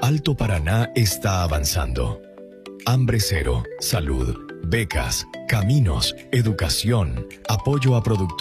Alto Paraná está avanzando. Hambre cero, salud, becas, caminos, educación, apoyo a productores.